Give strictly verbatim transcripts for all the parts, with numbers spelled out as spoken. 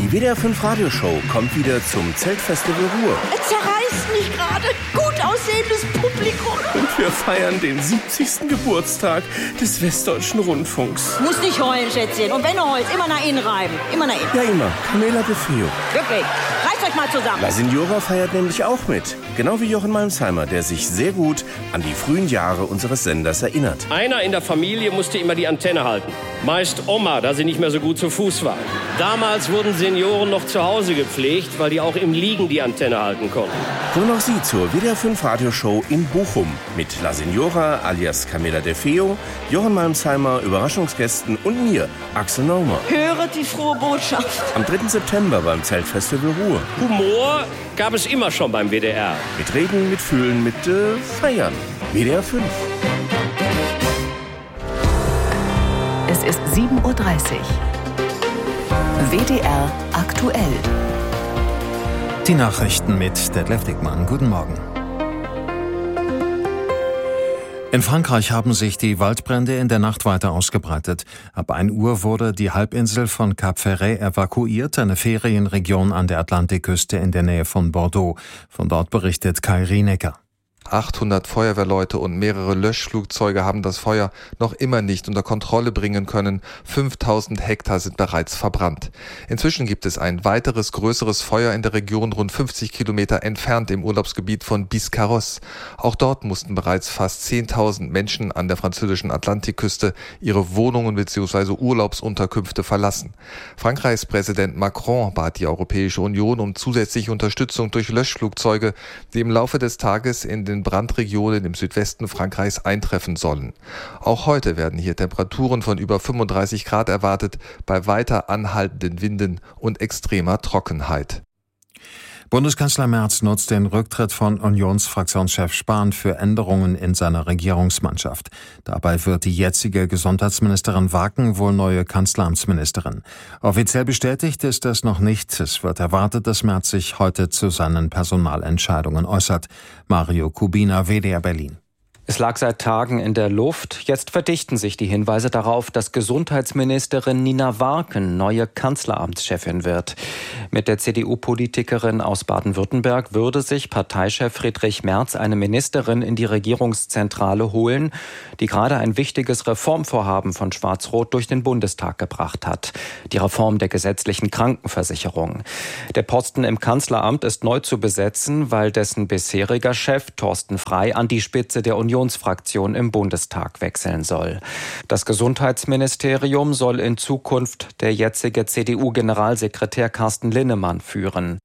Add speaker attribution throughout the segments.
Speaker 1: Die W D R fünf Radioshow kommt wieder zum Zeltfestival Ruhr.
Speaker 2: Es zerreißt mich gerade. Gut aussehendes Publikum.
Speaker 1: Und wir feiern den siebzigsten Geburtstag des Westdeutschen Rundfunks.
Speaker 2: Muss nicht heulen, Schätzchen. Und wenn du heulst, immer nach innen reiben. Immer nach innen.
Speaker 1: Ja, immer. Camela de Feo.
Speaker 2: Wirklich. Reißt euch mal zusammen.
Speaker 1: La Signora feiert nämlich auch mit. Genau wie Jochen Malmsheimer, der sich sehr gut an die frühen Jahre unseres Senders erinnert.
Speaker 3: Einer in der Familie musste immer die Antenne halten. Meist Oma, da sie nicht mehr so gut zu Fuß war. Damals wurden Senioren noch zu Hause gepflegt, weil die auch im Liegen die Antenne halten konnten.
Speaker 1: Hören auch Sie zur W D R fünf Radioshow in Bochum mit La Signora alias Camela de Feo, Jochen Malmsheimer, Überraschungsgästen und mir, Axel Naumer.
Speaker 2: Höret die frohe Botschaft.
Speaker 1: Am dritten September beim Zeltfestival Ruhr.
Speaker 3: Humor gab es immer schon beim W D R.
Speaker 1: Mit Reden, mit Fühlen, mit äh, Feiern. W D R fünf.
Speaker 4: Es ist sieben Uhr dreißig. W D R aktuell.
Speaker 5: Die Nachrichten mit Detlef Dickmann. Guten Morgen. In Frankreich haben sich die Waldbrände in der Nacht weiter ausgebreitet. Ab ein Uhr wurde die Halbinsel von Cap Ferret evakuiert, eine Ferienregion an der Atlantikküste in der Nähe von Bordeaux. Von dort berichtet Kai Rienecker.
Speaker 6: achthundert Feuerwehrleute und mehrere Löschflugzeuge haben das Feuer noch immer nicht unter Kontrolle bringen können. fünftausend Hektar sind bereits verbrannt. Inzwischen gibt es ein weiteres größeres Feuer in der Region rund fünfzig Kilometer entfernt im Urlaubsgebiet von Biscarrosse. Auch dort mussten bereits fast zehntausend Menschen an der französischen Atlantikküste ihre Wohnungen bzw. Urlaubsunterkünfte verlassen. Frankreichs Präsident Macron bat die Europäische Union um zusätzliche Unterstützung durch Löschflugzeuge, die im Laufe des Tages in den Brandregionen im Südwesten Frankreichs eintreffen sollen. Auch heute werden hier Temperaturen von über fünfunddreißig Grad erwartet, bei weiter anhaltenden Winden und extremer Trockenheit.
Speaker 5: Bundeskanzler Merz nutzt den Rücktritt von Unionsfraktionschef Spahn für Änderungen in seiner Regierungsmannschaft. Dabei wird die jetzige Gesundheitsministerin Waken wohl neue Kanzleramtsministerin. Offiziell bestätigt ist das noch nicht. Es wird erwartet, dass Merz sich heute zu seinen Personalentscheidungen äußert. Mario Kubina, W D R Berlin.
Speaker 7: Es lag seit Tagen in der Luft. Jetzt verdichten sich die Hinweise darauf, dass Gesundheitsministerin Nina Waken neue Kanzleramtschefin wird. Mit der C D U-Politikerin aus Baden-Württemberg würde sich Parteichef Friedrich Merz eine Ministerin in die Regierungszentrale holen, die gerade ein wichtiges Reformvorhaben von Schwarz-Rot durch den Bundestag gebracht hat. Die Reform der gesetzlichen Krankenversicherung. Der Posten im Kanzleramt ist neu zu besetzen, weil dessen bisheriger Chef Thorsten Frey an die Spitze der Union Fraktion im Bundestag wechseln soll. Das Gesundheitsministerium soll in Zukunft der jetzige C D U-Generalsekretär Carsten Linnemann führen.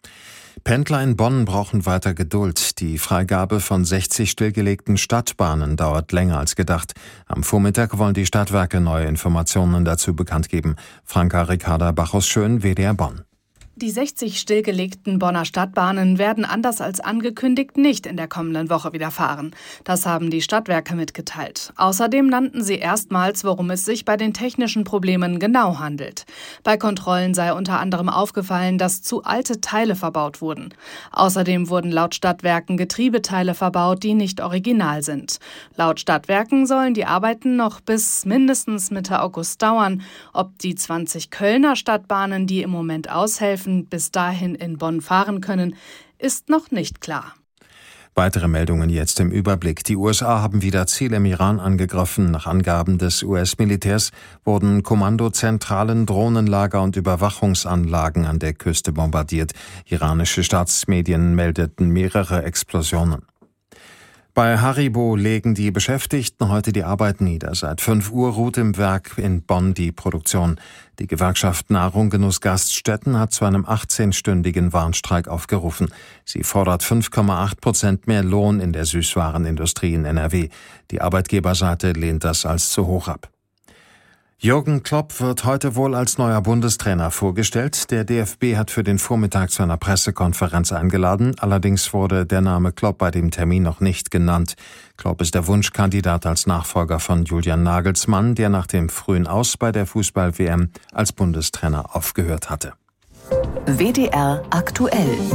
Speaker 5: Pendler in Bonn brauchen weiter Geduld. Die Freigabe von sechzig stillgelegten Stadtbahnen dauert länger als gedacht. Am Vormittag wollen die Stadtwerke neue Informationen dazu bekannt geben. Franka Ricarda Bachus-Schön, W D R Bonn.
Speaker 8: Die sechzig stillgelegten Bonner Stadtbahnen werden anders als angekündigt nicht in der kommenden Woche wieder fahren. Das haben die Stadtwerke mitgeteilt. Außerdem nannten sie erstmals, worum es sich bei den technischen Problemen genau handelt. Bei Kontrollen sei unter anderem aufgefallen, dass zu alte Teile verbaut wurden. Außerdem wurden laut Stadtwerken Getriebeteile verbaut, die nicht original sind. Laut Stadtwerken sollen die Arbeiten noch bis mindestens Mitte August dauern. Ob die zwanzig Kölner Stadtbahnen, die im Moment aushelfen, bis dahin in Bonn fahren können, ist noch nicht klar.
Speaker 5: Weitere Meldungen jetzt im Überblick. Die U S A haben wieder Ziele im Iran angegriffen. Nach Angaben des U S-Militärs wurden Kommandozentralen, Drohnenlager und Überwachungsanlagen an der Küste bombardiert. Iranische Staatsmedien meldeten mehrere Explosionen. Bei Haribo legen die Beschäftigten heute die Arbeit nieder. Seit fünf Uhr ruht im Werk in Bonn die Produktion. Die Gewerkschaft Nahrung Genuss Gaststätten hat zu einem achtzehnstündigen Warnstreik aufgerufen. Sie fordert fünf Komma acht Prozent mehr Lohn in der Süßwarenindustrie in N R W. Die Arbeitgeberseite lehnt das als zu hoch ab. Jürgen Klopp wird heute wohl als neuer Bundestrainer vorgestellt. Der D F B hat für den Vormittag zu einer Pressekonferenz eingeladen. Allerdings wurde der Name Klopp bei dem Termin noch nicht genannt. Klopp ist der Wunschkandidat als Nachfolger von Julian Nagelsmann, der nach dem frühen Aus bei der Fußball-W M als Bundestrainer aufgehört hatte.
Speaker 4: W D R aktuell.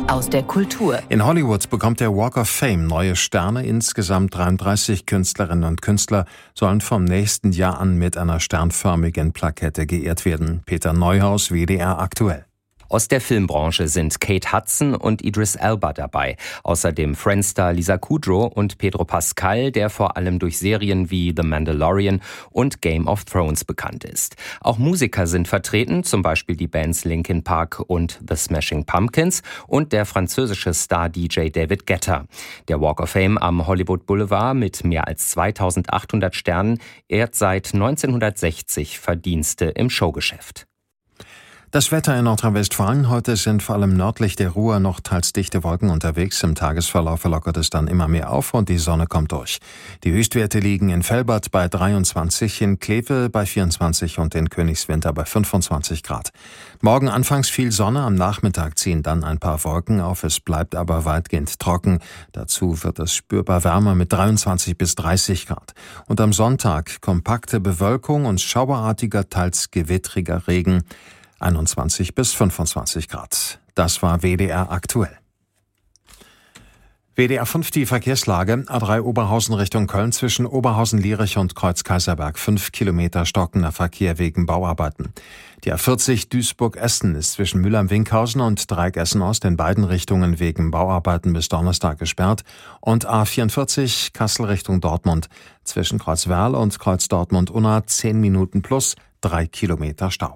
Speaker 4: aus der Kultur.
Speaker 5: In Hollywood bekommt der Walk of Fame neue Sterne. Insgesamt dreiunddreißig Künstlerinnen und Künstler sollen vom nächsten Jahr an mit einer sternförmigen Plakette geehrt werden. Peter Neuhaus, W D R aktuell.
Speaker 9: Aus der Filmbranche sind Kate Hudson und Idris Elba dabei. Außerdem Friends-Star Lisa Kudrow und Pedro Pascal, der vor allem durch Serien wie The Mandalorian und Game of Thrones bekannt ist. Auch Musiker sind vertreten, zum Beispiel die Bands Linkin Park und The Smashing Pumpkins und der französische Star-D J David Guetta. Der Walk of Fame am Hollywood Boulevard mit mehr als zweitausendachthundert Sternen ehrt seit neunzehnhundertsechzig Verdienste im Showgeschäft.
Speaker 5: Das Wetter in Nordrhein-Westfalen. Heute sind vor allem nördlich der Ruhr noch teils dichte Wolken unterwegs. Im Tagesverlauf lockert es dann immer mehr auf und die Sonne kommt durch. Die Höchstwerte liegen in Velbert bei dreiundzwanzig, in Kleve bei vierundzwanzig und in Königswinter bei fünfundzwanzig Grad. Morgen anfangs viel Sonne, am Nachmittag ziehen dann ein paar Wolken auf. Es bleibt aber weitgehend trocken. Dazu wird es spürbar wärmer mit dreiundzwanzig bis dreißig Grad. Und am Sonntag kompakte Bewölkung und schauerartiger, teils gewittriger Regen. einundzwanzig bis fünfundzwanzig Grad. Das war W D R aktuell. W D R fünf, die Verkehrslage. A drei Oberhausen Richtung Köln zwischen Oberhausen-Lierich und Kreuz-Kaiserberg. Fünf Kilometer stockender Verkehr wegen Bauarbeiten. Die A vierzig Duisburg-Essen ist zwischen Mülheim-Winkhausen und Dreieck-Essen-Ost in beiden Richtungen wegen Bauarbeiten bis Donnerstag gesperrt. Und A vierundvierzig Kassel Richtung Dortmund zwischen Kreuzwerl und Kreuz-Dortmund-Unna zehn Minuten plus drei Kilometer Stau.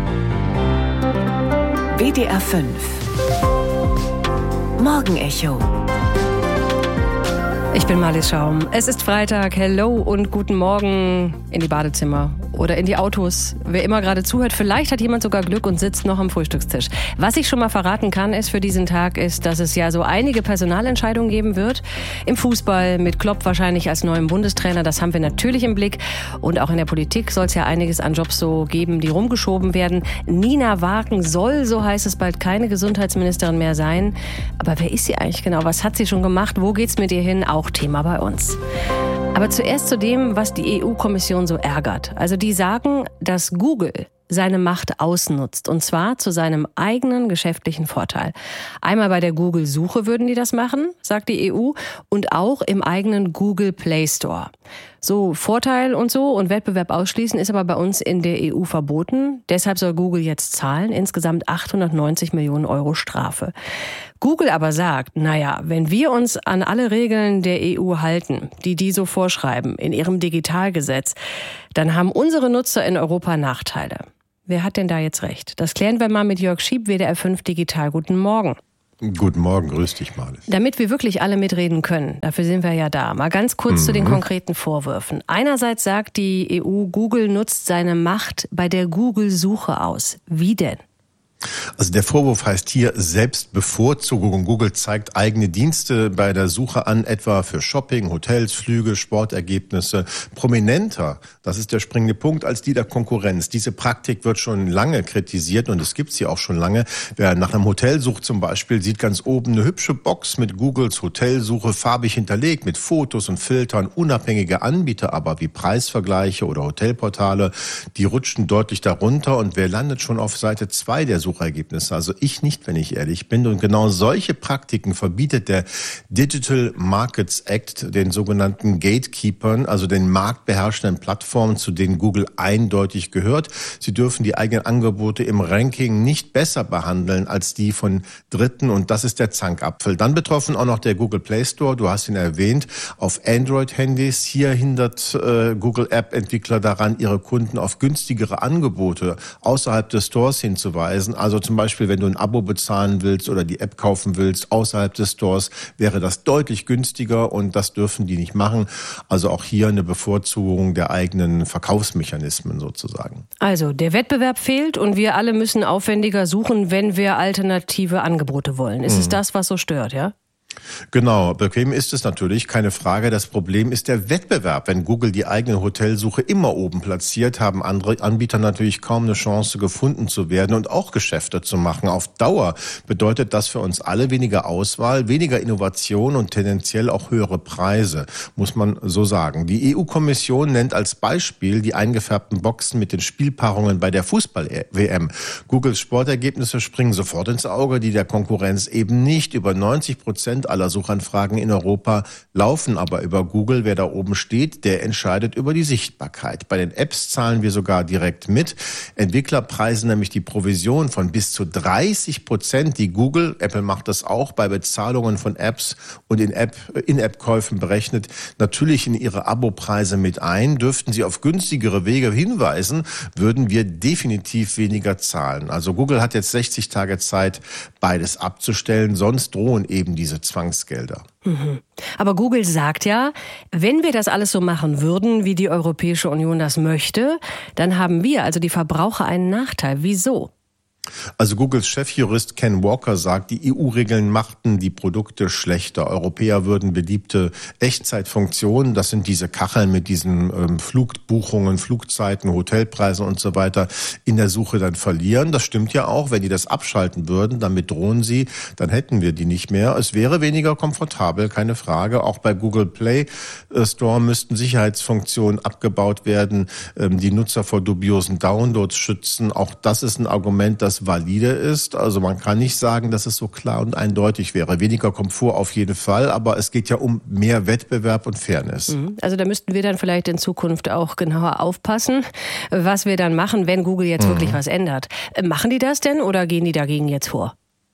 Speaker 4: W D R fünf Morgenecho.
Speaker 10: Ich bin Marlies Schaum. Es ist Freitag. Hello und guten Morgen in die Badezimmer oder in die Autos. Wer immer gerade zuhört, vielleicht hat jemand sogar Glück und sitzt noch am Frühstückstisch. Was ich schon mal verraten kann, ist für diesen Tag, ist, dass es ja so einige Personalentscheidungen geben wird. Im Fußball mit Klopp wahrscheinlich als neuem Bundestrainer, das haben wir natürlich im Blick. Und auch in der Politik soll es ja einiges an Jobs so geben, die rumgeschoben werden. Nina Warken soll, so heißt es, bald keine Gesundheitsministerin mehr sein. Aber wer ist sie eigentlich genau? Was hat sie schon gemacht? Wo geht's mit ihr hin? Auch Thema bei uns. Aber zuerst zu dem, was die E U-Kommission so ärgert. Also die sagen, dass Google seine Macht ausnutzt, und zwar zu seinem eigenen geschäftlichen Vorteil. Einmal bei der Google-Suche würden die das machen, sagt die E U, und auch im eigenen Google Play Store. So Vorteil und so und Wettbewerb ausschließen ist aber bei uns in der E U verboten. Deshalb soll Google jetzt zahlen, insgesamt achthundertneunzig Millionen Euro Strafe. Google aber sagt, naja, wenn wir uns an alle Regeln der E U halten, die die so vorschreiben in ihrem Digitalgesetz, dann haben unsere Nutzer in Europa Nachteile. Wer hat denn da jetzt recht? Das klären wir mal mit Jörg Schieb, W D R fünf Digital. Guten Morgen.
Speaker 11: Guten Morgen, grüß dich, Marlies.
Speaker 10: Damit wir wirklich alle mitreden können, dafür sind wir ja da. Mal ganz kurz mhm. zu den konkreten Vorwürfen. Einerseits sagt die E U, Google nutzt seine Macht bei der Google-Suche aus. Wie denn?
Speaker 11: Also der Vorwurf heißt hier Selbstbevorzugung. Google zeigt eigene Dienste bei der Suche an, etwa für Shopping, Hotels, Flüge, Sportergebnisse. Prominenter, das ist der springende Punkt, als die der Konkurrenz. Diese Praktik wird schon lange kritisiert und es gibt sie auch schon lange. Wer nach einem Hotel sucht zum Beispiel, sieht ganz oben eine hübsche Box mit Googles Hotelsuche, farbig hinterlegt mit Fotos und Filtern. Unabhängige Anbieter aber wie Preisvergleiche oder Hotelportale, die rutschen deutlich darunter. Und wer landet schon auf Seite zwei der Suchergebnisse? Also ich nicht, wenn ich ehrlich bin. Und genau solche Praktiken verbietet der Digital Markets Act den sogenannten Gatekeepern, also den marktbeherrschenden Plattformen, zu denen Google eindeutig gehört. Sie dürfen die eigenen Angebote im Ranking nicht besser behandeln als die von Dritten, und das ist der Zankapfel. Dann betroffen auch noch der Google Play Store, du hast ihn erwähnt, auf Android-Handys. Hier hindert äh, Google App-Entwickler daran, ihre Kunden auf günstigere Angebote außerhalb des Stores hinzuweisen. Also zum Beispiel, wenn du ein Abo bezahlen willst oder die App kaufen willst außerhalb des Stores, wäre das deutlich günstiger, und das dürfen die nicht machen. Also auch hier eine Bevorzugung der eigenen Verkaufsmechanismen sozusagen.
Speaker 10: Also der Wettbewerb fehlt und wir alle müssen aufwendiger suchen, wenn wir alternative Angebote wollen. Ist mhm. es das, was so stört, ja?
Speaker 11: Genau, bequem ist es natürlich, keine Frage. Das Problem ist der Wettbewerb. Wenn Google die eigene Hotelsuche immer oben platziert, haben andere Anbieter natürlich kaum eine Chance, gefunden zu werden und auch Geschäfte zu machen. Auf Dauer bedeutet das für uns alle weniger Auswahl, weniger Innovation und tendenziell auch höhere Preise, muss man so sagen. Die E U-Kommission nennt als Beispiel die eingefärbten Boxen mit den Spielpaarungen bei der Fußball-W M. Googles Sportergebnisse springen sofort ins Auge, die der Konkurrenz eben nicht. Über neunzig Prozent aller Suchanfragen in Europa laufen aber über Google. Wer da oben steht, der entscheidet über die Sichtbarkeit. Bei den Apps zahlen wir sogar direkt mit. Entwickler preisen nämlich die Provision von bis zu dreißig Prozent, die Google, Apple macht das auch, bei Bezahlungen von Apps und in App, In-App-Käufen berechnet, natürlich in ihre Abopreise mit ein. Dürften sie auf günstigere Wege hinweisen, würden wir definitiv weniger zahlen. Also Google hat jetzt sechzig Tage Zeit, beides abzustellen, sonst drohen eben diese Zwangsgelder.
Speaker 10: Mhm. Aber Google sagt ja, wenn wir das alles so machen würden, wie die Europäische Union das möchte, dann haben wir, also die Verbraucher, einen Nachteil. Wieso?
Speaker 11: Also Googles Chefjurist Ken Walker sagt, die E U-Regeln machten die Produkte schlechter. Europäer würden beliebte Echtzeitfunktionen, das sind diese Kacheln mit diesen ähm, Flugbuchungen, Flugzeiten, Hotelpreisen und so weiter, in der Suche dann verlieren. Das stimmt ja auch. Wenn die das abschalten würden, damit drohen sie, dann hätten wir die nicht mehr. Es wäre weniger komfortabel, keine Frage. Auch bei Google Play Store müssten Sicherheitsfunktionen abgebaut werden, ähm, die Nutzer vor dubiosen Downloads schützen. Auch das ist ein Argument, das valide ist. Also man kann nicht sagen, dass es so klar und eindeutig wäre. Weniger Komfort auf jeden Fall, aber es geht ja um mehr Wettbewerb und Fairness.
Speaker 10: Also da müssten wir dann vielleicht in Zukunft auch genauer aufpassen, was wir dann machen, wenn Google jetzt mhm. wirklich was ändert. Machen die das denn oder gehen die dagegen jetzt vor?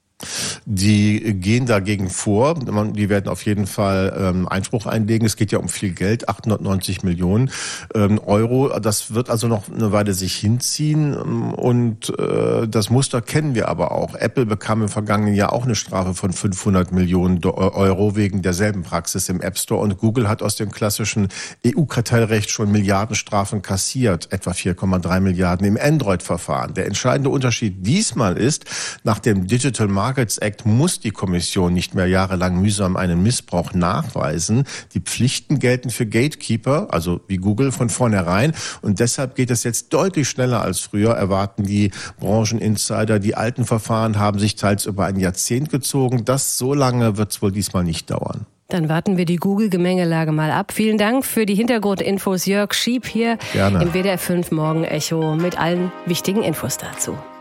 Speaker 11: Die gehen dagegen vor. Die werden auf jeden Fall ähm, Einspruch einlegen. Es geht ja um viel Geld, achthundertneunzig Millionen ähm, Euro. Das wird also noch eine Weile sich hinziehen. Und äh, das Muster kennen wir aber auch. Apple bekam im vergangenen Jahr auch eine Strafe von fünfhundert Millionen Euro wegen derselben Praxis im App Store. Und Google hat aus dem klassischen E U-Kartellrecht schon Milliardenstrafen kassiert, etwa vier Komma drei Milliarden im Android-Verfahren. Der entscheidende Unterschied diesmal ist, nach dem Digital Markets Act muss die Kommission nicht mehr jahrelang mühsam einen Missbrauch nachweisen. Die Pflichten gelten für Gatekeeper, also wie Google, von vornherein. Und deshalb geht es jetzt deutlich schneller als früher, erwarten die Brancheninsider. Die alten Verfahren haben sich teils über ein Jahrzehnt gezogen. Das so lange wird es wohl diesmal nicht dauern.
Speaker 10: Dann warten wir die Google-Gemengelage mal ab. Vielen Dank für die Hintergrundinfos, Jörg Schieb hier Gerne. Im W D R fünf Morgen Echo mit allen wichtigen Infos dazu.